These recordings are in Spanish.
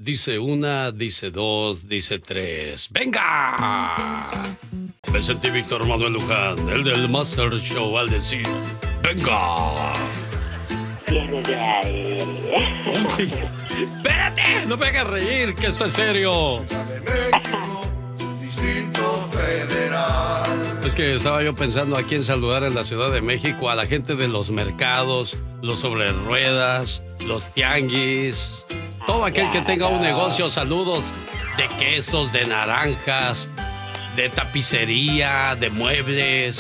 Dice una, dice dos, dice tres. ¡Venga! Me sentí Víctor Manuel Luján, el del Master Show, al decir ¡venga! Viene de ahí. ¡Espérate! ¡No me hagas reír, que esto es serio! Distrito Federal. Es que estaba yo pensando a quién saludar en la Ciudad de México, a la gente de los mercados, los sobre ruedas, los tianguis, todo aquel que tenga un negocio. Saludos de quesos, de naranjas, de tapicería, de muebles,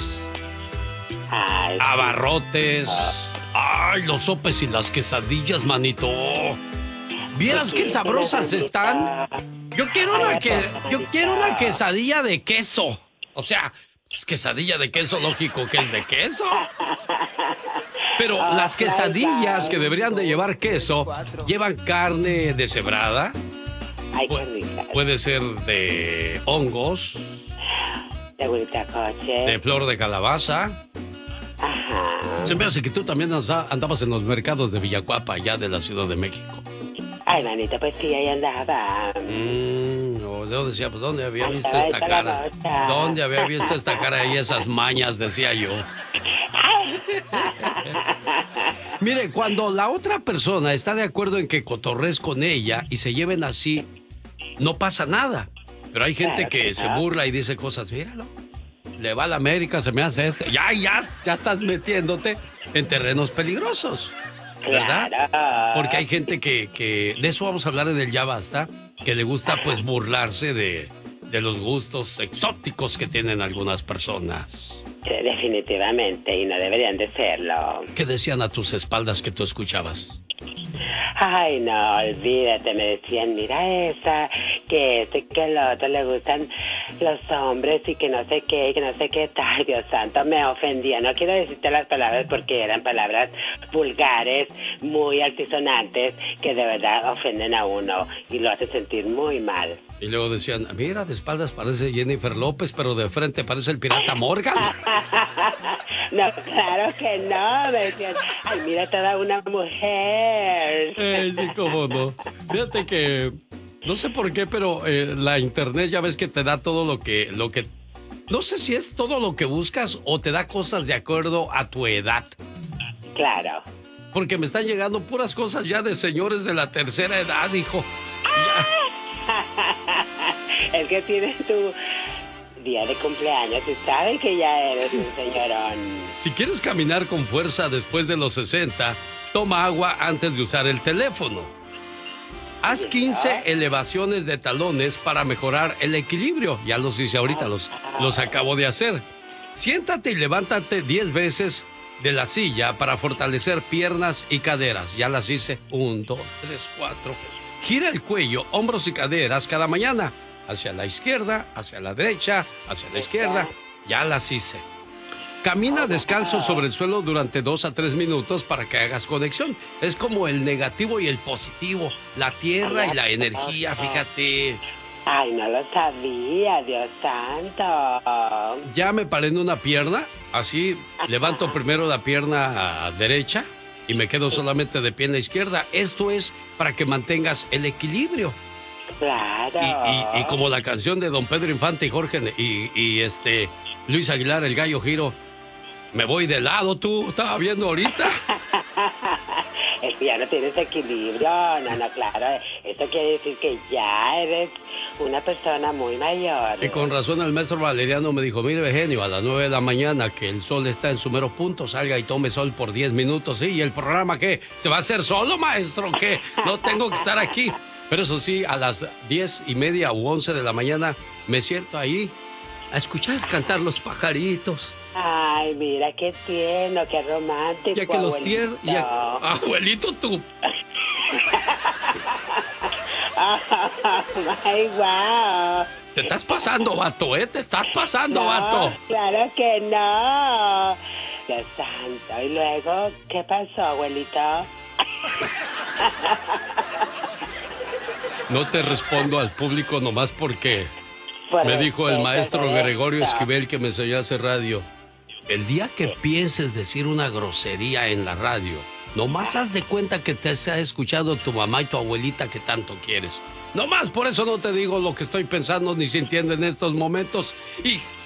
abarrotes. ¡Ay, los sopes y las quesadillas, manito! ¿Vieras qué sabrosas están? Yo quiero una quesadilla de queso. O sea, pues quesadilla de queso, lógico que es de queso. Pero las quesadillas que deberían de llevar queso llevan carne deshebrada. Puede ser de hongos, de flor de calabaza. Ajá. Se me hace que tú también andabas en los mercados de Villacuapa, allá de la Ciudad de México. Ay, manito, pues sí, ahí andaba. Yo decía, pues, ¿dónde había visto esta cara? ¿Dónde había visto esta cara y esas mañas? Decía yo. Mire, cuando la otra persona está de acuerdo en que cotorres con ella y se lleven así, no pasa nada. Pero hay gente que se burla y dice cosas, míralo. Le va a la América, se me hace esto. Ya estás metiéndote en terrenos peligrosos, ¿verdad? Claro. Porque hay gente que de eso vamos a hablar en el Ya Basta, que le gusta pues burlarse de los gustos exóticos que tienen algunas personas. Sí, definitivamente, y no deberían de serlo. ¿Qué decían a tus espaldas que tú escuchabas? Ay, no, olvídate, me decían, mira esa, que el otro le gustan los hombres y que no sé qué tal. Dios santo, me ofendía. No quiero decirte las palabras porque eran palabras vulgares, muy altisonantes, que de verdad ofenden a uno y lo hacen sentir muy mal. Y luego decían, mira, de espaldas parece Jennifer López, pero de frente parece el pirata Morgan. No, claro que no, me decían, ay, mira, toda una mujer. Sí, cómo no. Fíjate que, no sé por qué, pero la internet ya ves que te da todo lo que... No sé si es todo lo que buscas o te da cosas de acuerdo a tu edad. Claro. Porque me están llegando puras cosas ya de señores de la tercera edad, hijo. Es que tienes tu día de cumpleaños y sabes que ya eres un señorón. Si quieres caminar con fuerza después de los 60, toma agua antes de usar el teléfono. Haz 15 elevaciones de talones para mejorar el equilibrio. Ya los hice ahorita, los acabo de hacer. Siéntate y levántate 10 veces de la silla para fortalecer piernas y caderas. Ya las hice. 1, 2, 3, 4. Gira el cuello, hombros y caderas cada mañana. Hacia la izquierda, hacia la derecha, hacia la izquierda. Ya las hice. Camina descalzo sobre el suelo durante 2 a 3 minutos para que hagas conexión. Es como el negativo y el positivo, la tierra y la energía, fíjate. Ay, no lo sabía, Dios santo. Ya me paré en una pierna, así levanto primero la pierna derecha y me quedo solamente de pie en la izquierda. Esto es para que mantengas el equilibrio. Claro. Y como la canción de Don Pedro Infante y Jorge y Luis Aguilar, el Gallo Giro. Me voy de lado, tú, estaba viendo ahorita. Es que ya no tienes equilibrio, no, claro. Esto quiere decir que ya eres una persona muy mayor. Y con razón el maestro Valeriano me dijo, mire, Eugenio, a las 9 de la mañana que el sol está en su mero punto, salga y tome sol por 10 minutos. Sí, ¿y el programa qué? ¿Se va a hacer solo, maestro? ¿Qué? No tengo que estar aquí. Pero eso sí, a las 10:30 u 11 de la mañana me siento ahí a escuchar cantar los pajaritos. Ay, mira, qué tierno, qué romántico, Ya que los abuelito. Abuelito, tú. Ay, wow. Te estás pasando, vato, Te estás pasando, No, vato. claro que no. Dios santo. Y luego, ¿qué pasó, abuelito? No te respondo al público nomás porque Por me dijo el maestro respeto. Gregorio Esquivel, que me enseñó a hacer radio. El día que pienses decir una grosería en la radio Nomás haz de cuenta que te ha escuchado tu mamá y tu abuelita que tanto quieres. Nomás por eso no te digo lo que estoy pensando ni sintiendo en estos momentos. Y